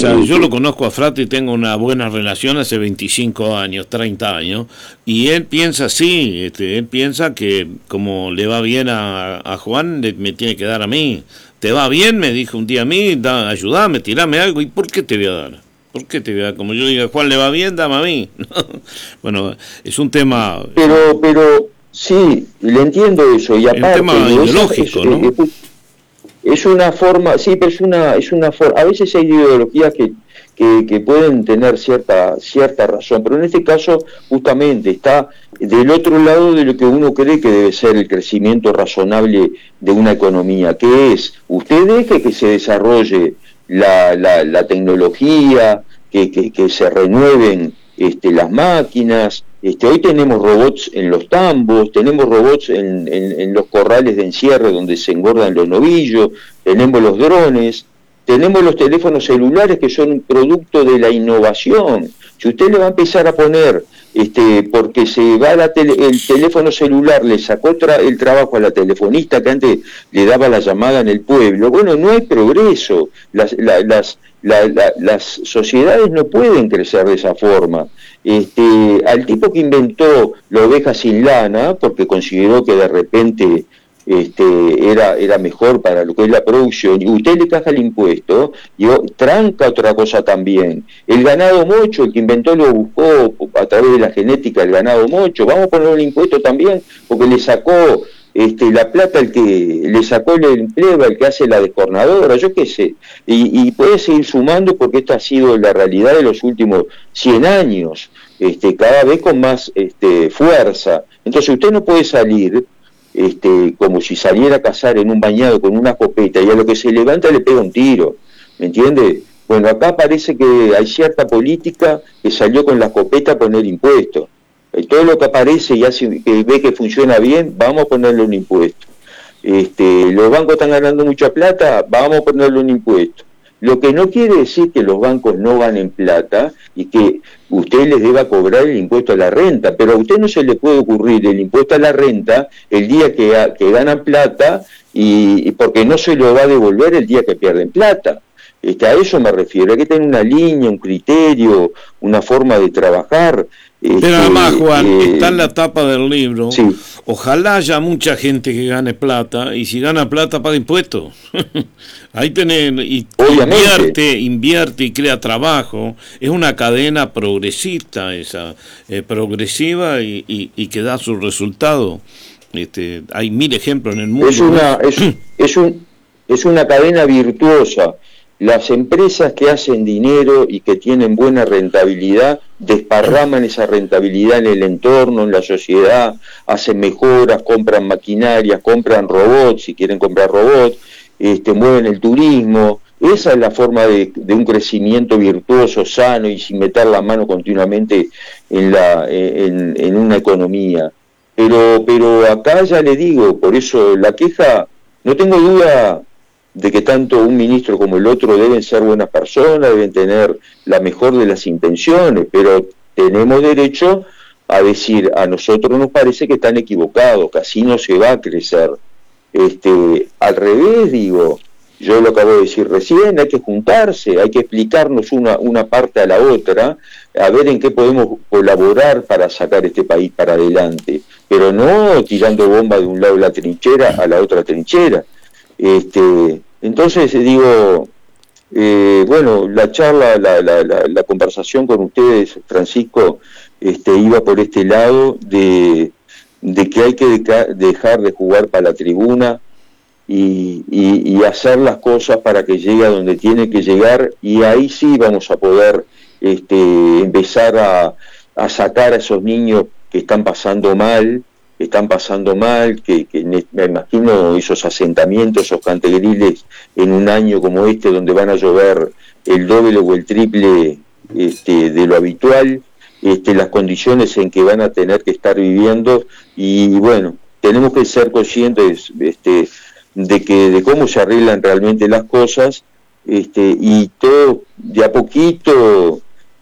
sea, yo lo conozco a Frati, tengo una buena relación hace 25 años, 30 años, y él piensa así, él piensa que como le va bien a Juan, me tiene que dar a mí. ¿Te va bien? Me dijo un día a mí, ayudame, tirame algo. ¿Y por qué te voy a dar? ¿Por qué te voy a dar? Como yo diga, Juan le va bien, dame a mí. Bueno, es un tema... Pero sí, le entiendo eso. Y aparte, es un tema ideológico, ¿no? Es una forma, sí, pero es una forma. A veces hay ideologías que pueden tener cierta razón, pero en este caso justamente está del otro lado de lo que uno cree que debe ser el crecimiento razonable de una economía, que es, usted deje que se desarrolle la tecnología, que se renueven las máquinas. Hoy tenemos robots en los tambos, tenemos robots en los corrales de encierre donde se engordan los novillos, tenemos los drones, tenemos los teléfonos celulares que son un producto de la innovación. Si usted le va a empezar a poner, porque se va el teléfono celular, le sacó el trabajo a la telefonista que antes le daba la llamada en el pueblo, bueno, no hay progreso. Las sociedades no pueden crecer de esa forma. Al tipo que inventó la oveja sin lana, porque consideró que de repente era mejor para lo que es la producción, y usted le caja el impuesto y tranca otra cosa también. El ganado mocho, el que inventó lo buscó a través de la genética, el ganado mocho, vamos a poner un impuesto también porque le sacó la plata, el que le sacó el empleo, el que hace la descornadora, yo qué sé, y puede seguir sumando porque esta ha sido la realidad de los últimos 100 años, cada vez con más fuerza. Entonces usted no puede salir como si saliera a cazar en un bañado con una escopeta y a lo que se levanta le pega un tiro, ¿me entiende? Bueno, acá parece que hay cierta política que salió con la escopeta a poner impuestos. Todo lo que aparece y que ve que funciona bien, vamos a ponerle un impuesto. Los bancos están ganando mucha plata, vamos a ponerle un impuesto. Lo que no quiere decir que los bancos no ganen plata y que usted les deba cobrar el impuesto a la renta, pero a usted no se le puede ocurrir el impuesto a la renta el día que ganan plata y porque no se lo va a devolver el día que pierden plata. A eso me refiero, hay que tener una línea, un criterio, una forma de trabajar. Pero además, Juan, está en la tapa del libro, sí. Ojalá haya mucha gente que gane plata, y si gana plata paga impuestos. Ahí tenés, y invierte y crea trabajo. Es una cadena progresista esa, progresiva y que da su resultado. Hay 1000 ejemplos en el mundo. Es una cadena virtuosa. Las empresas que hacen dinero y que tienen buena rentabilidad desparraman esa rentabilidad en el entorno, en la sociedad, hacen mejoras, compran maquinarias, compran robots, si quieren comprar robots, mueven el turismo. Esa es la forma de un crecimiento virtuoso, sano y sin meter la mano continuamente en una economía. Pero acá ya le digo, por eso la queja, no tengo duda de que tanto un ministro como el otro deben ser buenas personas, deben tener la mejor de las intenciones, pero tenemos derecho a decir, a nosotros nos parece que están equivocados, que así no se va a crecer. Al revés, digo, yo lo acabo de decir recién, hay que juntarse, hay que explicarnos una parte a la otra, a ver en qué podemos colaborar para sacar este país para adelante, pero no tirando bombas de un lado de la trinchera a la otra trinchera. Entonces digo, bueno, la charla, la conversación con ustedes, Francisco, iba por este lado de que hay que dejar de jugar para la tribuna y hacer las cosas para que llegue a donde tiene que llegar, y ahí sí vamos a poder empezar a sacar a esos niños que están pasando mal, que me imagino esos asentamientos, esos cantegriles en un año como donde van a llover el doble o el triple de lo habitual, las condiciones en que van a tener que estar viviendo, y bueno, tenemos que ser conscientes de cómo se arreglan realmente las cosas, y todo de a poquito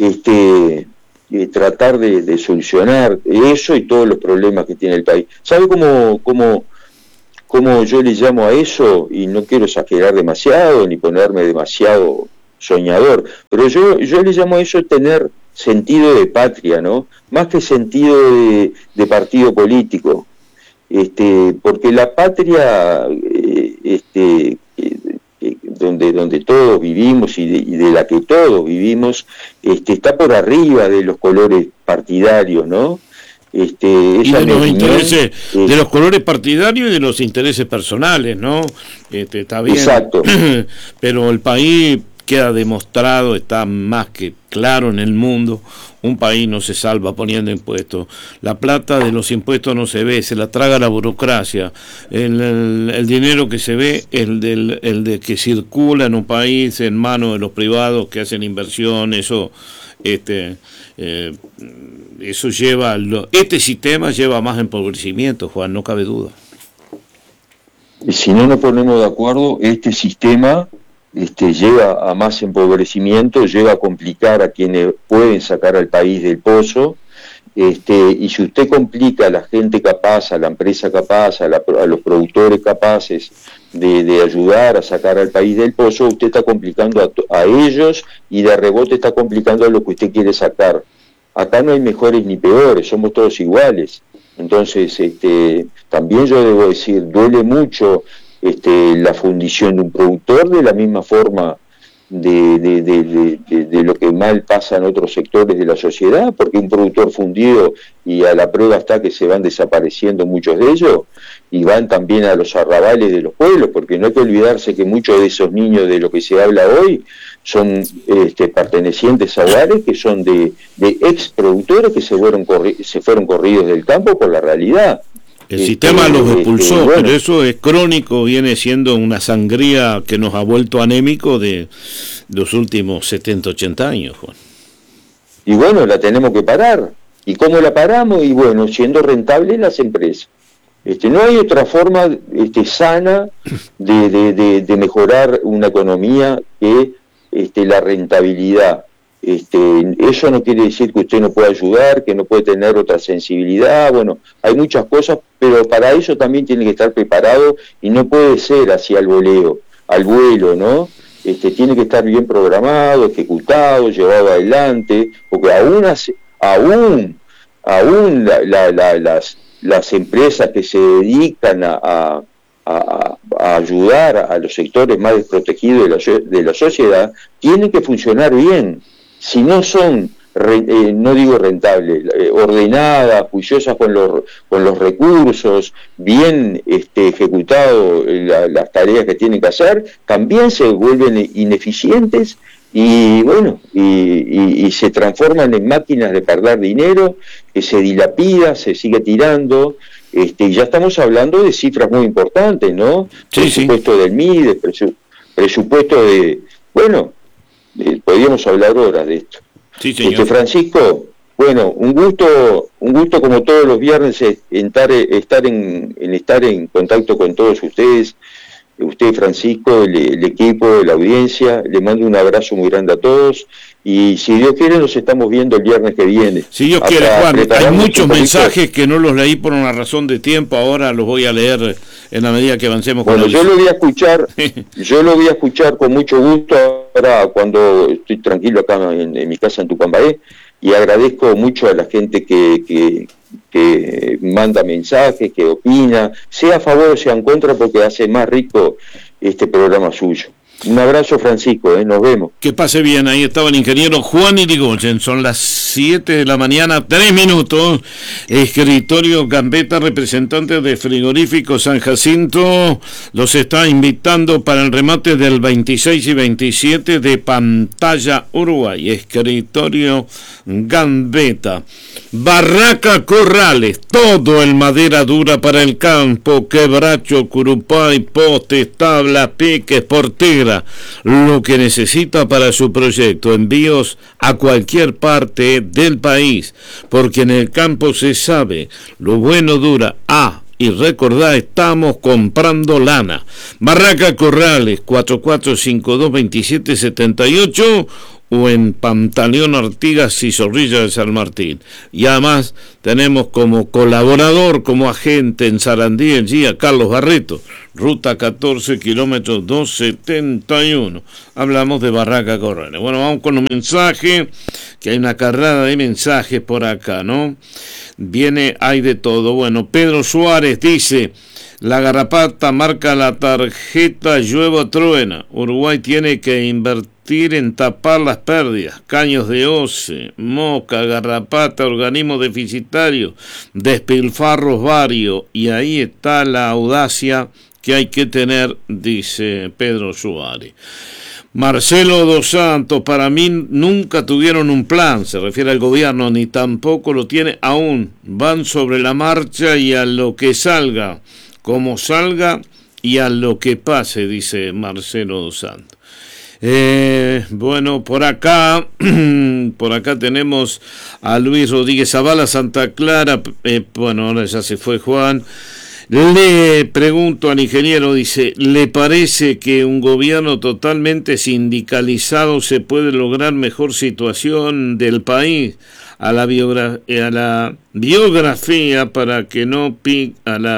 tratar de solucionar eso y todos los problemas que tiene el país. ¿Sabe cómo yo le llamo a eso? Y no quiero exagerar demasiado ni ponerme demasiado soñador, pero yo le llamo a eso tener sentido de patria, ¿no? Más que sentido de partido político, porque la patria, donde todos vivimos y de la que todos vivimos, está por arriba de los colores partidarios, ¿no? Y de los intereses, de los colores partidarios y de los intereses personales, ¿no? Está bien. Exacto. Pero el país queda demostrado, está más que claro en el mundo, un país no se salva poniendo impuestos. La plata de los impuestos no se ve, se la traga la burocracia. El dinero que se ve es el de que circula en un país en manos de los privados que hacen inversión, eso lleva, este sistema lleva más empobrecimiento, Juan, no cabe duda. Y si no nos ponemos de acuerdo, este sistema lleva a más empobrecimiento, lleva a complicar a quienes pueden sacar al país del pozo, y si usted complica a la gente capaz, a la empresa capaz, a los productores capaces de ayudar a sacar al país del pozo, usted está complicando a ellos y de rebote está complicando a lo que usted quiere sacar. Acá no hay mejores ni peores, somos todos iguales. Entonces, también yo debo decir, duele mucho la fundición de un productor, de la misma forma de lo que mal pasa en otros sectores de la sociedad, porque un productor fundido, y a la prueba está que se van desapareciendo muchos de ellos, y van también a los arrabales de los pueblos, porque no hay que olvidarse que muchos de esos niños de lo que se habla hoy son pertenecientes a hogares que son de ex productores que se fueron corridos del campo por la realidad. El sistema los expulsó, bueno, pero eso es crónico, viene siendo una sangría que nos ha vuelto anémico de los últimos 70, 80 años, Juan. Y bueno, la tenemos que parar. ¿Y cómo la paramos? Y bueno, siendo rentables las empresas. No hay otra forma sana de mejorar una economía que la rentabilidad. Eso no quiere decir que usted no pueda ayudar, que no puede tener otra sensibilidad, bueno, hay muchas cosas, pero para eso también tiene que estar preparado y no puede ser así al vuelo, ¿no? Tiene que estar bien programado, ejecutado, llevado adelante, porque aún las empresas que se dedican a ayudar a los sectores más desprotegidos de la sociedad, tienen que funcionar bien. Si no son, no digo rentables, ordenadas, juiciosas con los recursos, bien ejecutado las tareas que tienen que hacer, también se vuelven ineficientes y bueno, y se transforman en máquinas de perder dinero, que se dilapida, se sigue tirando. Y ya estamos hablando de cifras muy importantes, ¿no? Sí, presupuesto del MIDE, presupuesto de... Bueno, podríamos hablar horas de esto. Sí, señor. Francisco, bueno, un gusto como todos los viernes estar en contacto con todos ustedes, usted, Francisco, el equipo, la audiencia. Le mando un abrazo muy grande a todos y si Dios quiere nos estamos viendo el viernes que viene. Si Dios quiere, Juan, hay muchos mensajes que no los leí por una razón de tiempo, ahora los voy a leer en la medida que avancemos. Bueno, yo lo voy a escuchar con mucho gusto ahora cuando estoy tranquilo acá en mi casa en Tucumbaé, y agradezco mucho a la gente que manda mensajes, que opina, sea a favor o sea en contra, porque hace más rico este programa suyo. Un abrazo, Francisco, nos vemos. Que pase bien, ahí estaba el ingeniero Juan Irigoyen, son las 7 de la mañana, 3 minutos, escritorio Gambetta, representante de Frigorífico San Jacinto, los está invitando para el remate del 26 y 27 de Pantalla Uruguay, escritorio Gambetta. Barraca Corrales, todo en madera dura para el campo, quebracho, curupay, postes, tablas, piques, porteras, lo que necesita para su proyecto. Envíos a cualquier parte del país, porque en el campo se sabe, lo bueno dura. Y recordá, estamos comprando lana. Barraca Corrales, 4452-2778 o en Pantaleón Artigas y Zorrilla de San Martín. Y además tenemos como colaborador, como agente en Sarandí, el guía Carlos Barreto, ruta 14, kilómetros 271. Hablamos de Barraca Corrales. Bueno, vamos con un mensaje, que hay una carrada de mensajes por acá, ¿no? Hay de todo. Bueno, Pedro Suárez dice: la garrapata marca la tarjeta llueva o truena. Uruguay tiene que invertir en tapar las pérdidas. Caños de OCE, moca, garrapata, organismos deficitarios, despilfarros varios. Y ahí está la audacia que hay que tener, dice Pedro Suárez. Marcelo Dos Santos: para mí nunca tuvieron un plan, se refiere al gobierno, ni tampoco lo tiene aún. Van sobre la marcha y a lo que salga, como salga y a lo que pase, dice Marcelo Dos Santos. Bueno, por acá tenemos a Luis Rodríguez Zavala, Santa Clara. Bueno, ahora ya se fue Juan. Le pregunto al ingeniero, dice: ¿le parece que un gobierno totalmente sindicalizado se puede lograr mejor situación del país? A la biografía para que no pique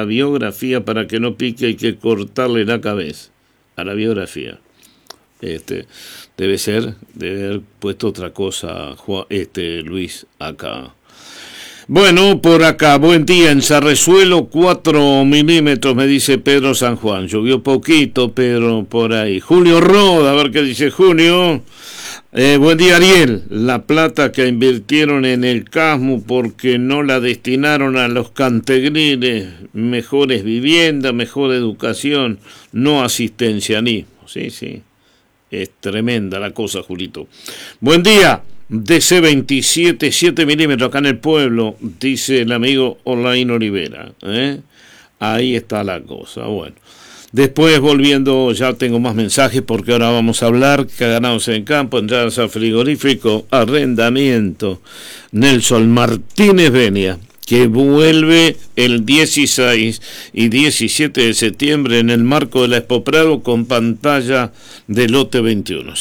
hay que cortarle la cabeza. A la biografía. Debe haber puesto otra cosa, Luis, acá. Bueno, por acá, buen día, en Sarresuelo 4 milímetros, me dice Pedro San Juan. Llovió poquito, Pedro, por ahí. Julio Roda, a ver qué dice Julio. Buen día, Ariel. La plata que invirtieron en el CASMU porque no la destinaron a los cantegriles, mejores viviendas, mejor educación, no asistencialismo. Sí, es tremenda la cosa, Julito. Buen día. DC27, 7 milímetros acá en el pueblo, dice el amigo Olain Olivera. Ahí está la cosa. Bueno, después volviendo, ya tengo más mensajes porque ahora vamos a hablar que ganados en campo, entradas al frigorífico, arrendamiento. Nelson Martínez Benia, que vuelve el 16 y 17 de septiembre en el marco de la Expo Prado con pantalla de lote 21,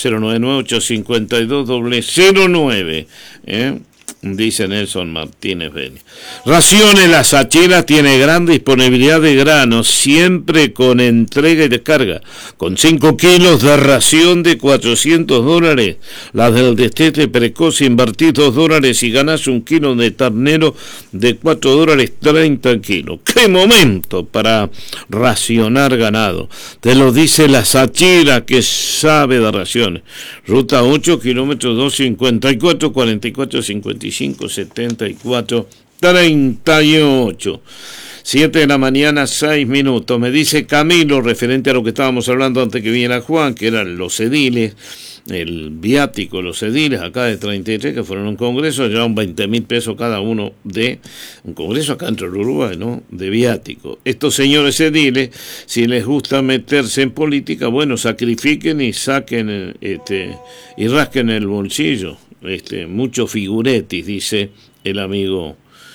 099-852-009, dice Nelson Martínez Beni. Raciones Las Hacheras tiene gran disponibilidad de granos, siempre con entrega y descarga, con 5 kilos de ración de $400, las del destete precoz invertís $2 y ganás 1 kilo de ternero de $4, 30 kilos. ¡Qué momento para racionar ganado! Te lo dice Las Hacheras, que sabe de raciones. Ruta 8, kilómetros 254, 44, 55, 74, 38. 7 de la mañana, 6 minutos. Me dice Camilo, referente a lo que estábamos hablando antes que viniera Juan, que eran los ediles, el viático, los ediles acá de 33, que fueron a un congreso, llevaban 20.000 pesos cada uno de un congreso acá dentro del Uruguay, ¿no? De viático. Estos señores ediles, si les gusta meterse en política, bueno, sacrifiquen y saquen, y rasquen el bolsillo. Muchos figuretis, dice el amigo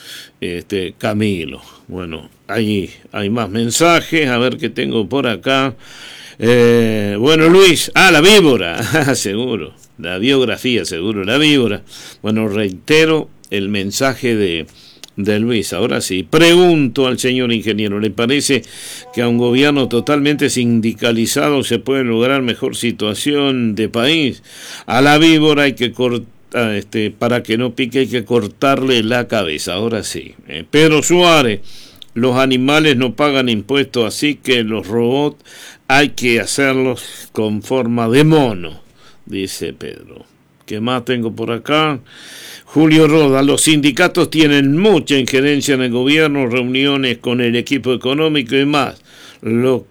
Camilo. Bueno, ahí hay más mensajes, a ver qué tengo por acá. Bueno, Luis, la víbora, seguro, la biografía, seguro, la víbora. Bueno, reitero el mensaje de Luis. Ahora sí, pregunto al señor ingeniero, ¿le parece que a un gobierno totalmente sindicalizado se puede lograr mejor situación de país? A la víbora hay que para que no pique hay que cortarle la cabeza. Ahora sí. Pedro Suárez: los animales no pagan impuestos, así que los robots hay que hacerlos con forma de mono, dice Pedro. ¿Qué más tengo por acá? Julio Roda: los sindicatos tienen mucha injerencia en el gobierno, reuniones con el equipo económico y más. Lo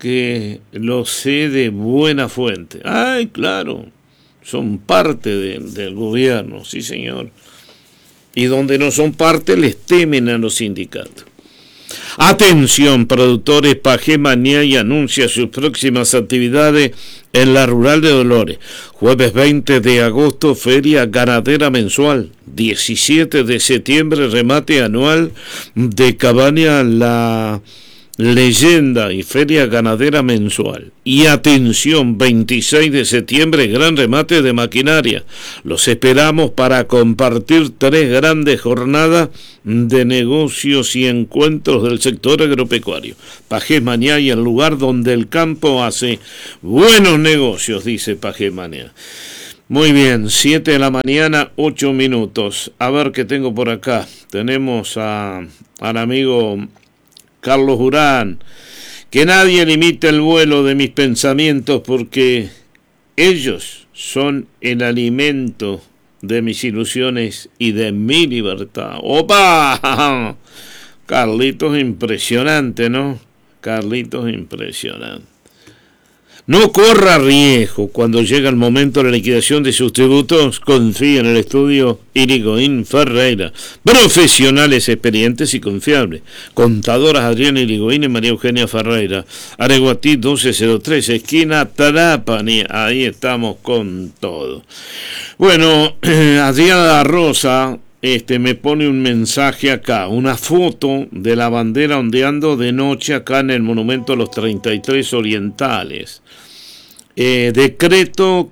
sé de buena fuente. Ay, claro, son parte del gobierno, sí señor. Y donde no son parte les temen a los sindicatos. Atención, productores, Pajé Maniay anuncia sus próximas actividades en la Rural de Dolores. Jueves 20 de agosto, feria ganadera mensual. 17 de septiembre, remate anual de Cabaña La leyenda y feria ganadera mensual. Y atención, 26 de septiembre, gran remate de maquinaria. Los esperamos para compartir 3 grandes jornadas de negocios y encuentros del sector agropecuario. Pajés Mañá, y el lugar donde el campo hace buenos negocios, dice Pajés Mañá. Muy bien, 7 de la mañana, 8 minutos. A ver qué tengo por acá. Tenemos al amigo Carlos Urán. Que nadie limite el vuelo de mis pensamientos, porque ellos son el alimento de mis ilusiones y de mi libertad. ¡Opa! Carlitos, impresionante, ¿no? Carlitos, impresionante. No corra riesgo cuando llega el momento de la liquidación de sus tributos. Confía en el estudio Irigoyen Ferreira. Profesionales experientes y confiables. Contadoras Adriana Irigoyen y María Eugenia Ferreira. Areguatí 1203, esquina Tarapani. Ahí estamos con todo. Bueno, Adriana Rosa me pone un mensaje acá, una foto de la bandera ondeando de noche acá en el monumento a los 33 orientales. Decreto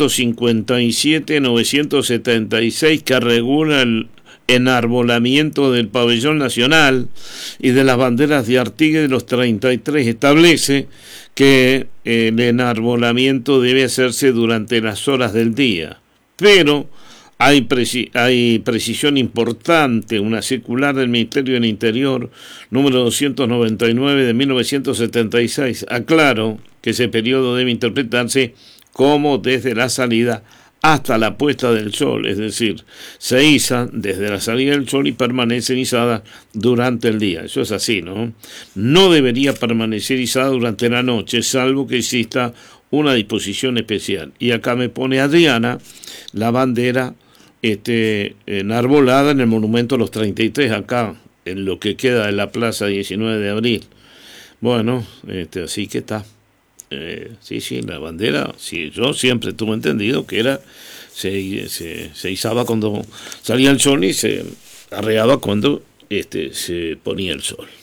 557-976 que regula el enarbolamiento del pabellón nacional y de las banderas de Artigas de los 33 establece que el enarbolamiento debe hacerse durante las horas del día, pero hay precisión importante, una circular del Ministerio del Interior, número 299 de 1976. Aclaro que ese periodo debe interpretarse como desde la salida hasta la puesta del sol, es decir, se iza desde la salida del sol y permanece izada durante el día. Eso es así, ¿no? No debería permanecer izada durante la noche, salvo que exista una disposición especial. Y acá me pone Adriana la bandera enarbolada en el monumento a los 33, acá en lo que queda de la plaza 19 de abril. Bueno, así que está. Sí, la bandera, sí, yo siempre tuve entendido que era, se izaba cuando salía el sol y se arreaba cuando se ponía el sol.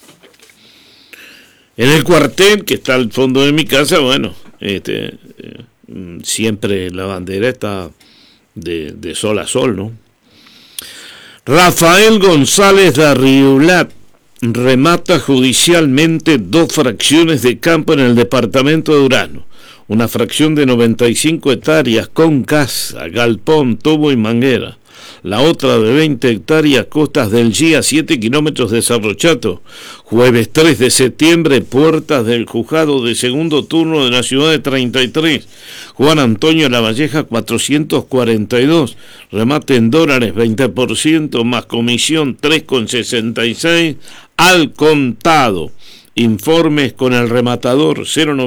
En el cuartel, que está al fondo de mi casa, bueno, siempre la bandera está de sol a sol, ¿no? Rafael González de Arriulat remata judicialmente 2 fracciones de campo en el departamento de Urano. Una fracción de 95 hectáreas con casa, galpón, tubo y manguera. La otra de 20 hectáreas, costas del G, a 7 kilómetros de Cerro Chato. Jueves 3 de septiembre, puertas del juzgado de segundo turno de la ciudad de 33. Juan Antonio Lavalleja 442. Remate en dólares 20% más comisión 3,66 al contado. Informes con el rematador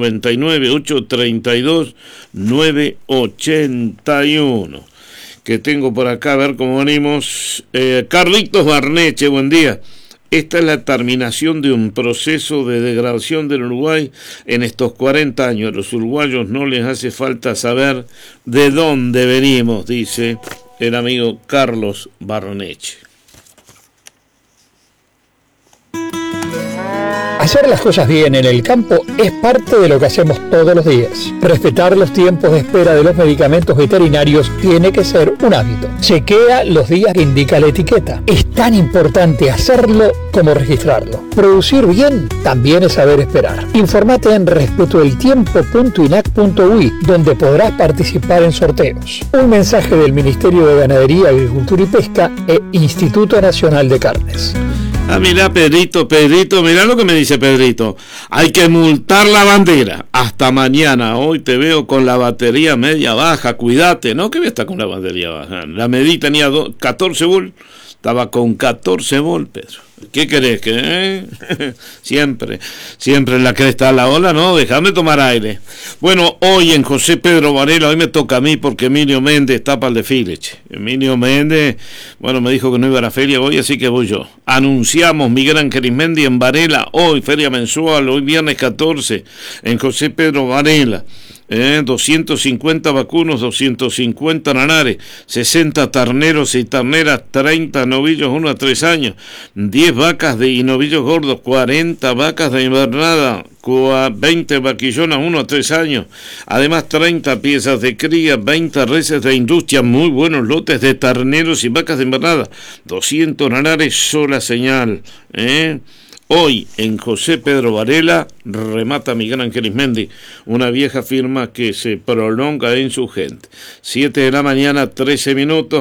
099-832-981. Que tengo por acá, a ver cómo venimos. Carlitos Barneche, buen día. Esta es la terminación de un proceso de degradación del Uruguay en estos 40 años. A los uruguayos no les hace falta saber de dónde venimos, dice el amigo Carlos Barneche. Hacer las cosas bien en el campo es parte de lo que hacemos todos los días. Respetar los tiempos de espera de los medicamentos veterinarios tiene que ser un hábito. Chequea los días que indica la etiqueta. Es tan importante hacerlo como registrarlo. Producir bien también es saber esperar. Informate en respetoeltiempo.inac.ui, donde podrás participar en sorteos. Un mensaje del Ministerio de Ganadería, Agricultura y Pesca e Instituto Nacional de Carnes. Ah, mira, Pedrito, mira lo que me dice Pedrito. Hay que multar la bandera. Hasta mañana. Hoy te veo con la batería media baja. Cuídate, ¿no? Que voy a estar con la batería baja. La medí, tenía 14 volt. Estaba con 14 volt, Pedro. ¿Qué querés? Siempre en la cresta de la ola, ¿no? Déjame tomar aire. Bueno, hoy en José Pedro Varela, hoy me toca a mí porque Emilio Méndez está para el desfile. Emilio Méndez, bueno, me dijo que no iba a la feria hoy, así que voy yo. Anunciamos Miguel Ángel Ismendi en Varela, hoy, feria mensual, hoy viernes 14, en José Pedro Varela. 250 vacunos, 250 nanares, 60 terneros y terneras, 30 novillos 1 a 3 años, 10 vacas y novillos gordos, 40 vacas de invernada, 20 vaquillonas 1 a 3 años, además 30 piezas de cría, 20 reses de industria, muy buenos lotes de terneros y vacas de invernada, 200 nanares, sola señal, Hoy en José Pedro Varela remata Miguel Ángel Ismendi, una vieja firma que se prolonga en su gente. 7 de la mañana, 13 minutos.